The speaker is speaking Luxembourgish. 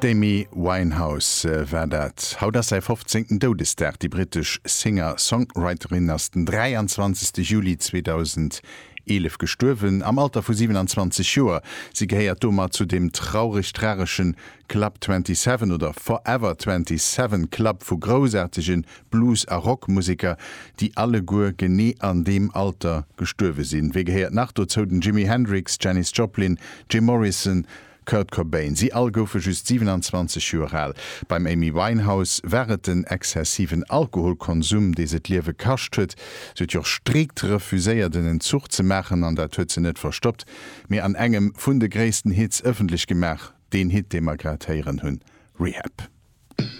Amy Winehouse war dat. Haut ass sei 15. Todestag die britisch Singer-Songwriterin ass den 23. Juli 2011 gestorwen, am Alter vu 27 Joer. Sie gehäiert dummer zu dem traurig-trärischen Club 27 oder Forever 27 Club vu großartigen Blues- a Rockmusiker, die alle gur gené an dem Alter gestorwe sinn. Wie gehäiert nach dazu den Jimi Hendrix, Janis Joplin, Jim Morrison, Kurt Cobain. Sie all goufe just 27 Jahre alt. Beim Amy Winehouse wäret den exzessiven Alkoholkonsum, dé et Liewe kascht huet, huet joch strikt refuséiert den Entzug ze machen, an der huet ze net verstoppt, mir an engem vun de gréissten Hits öffentlich gemach, den Hit, den wir grad heieren hunn, Rehab.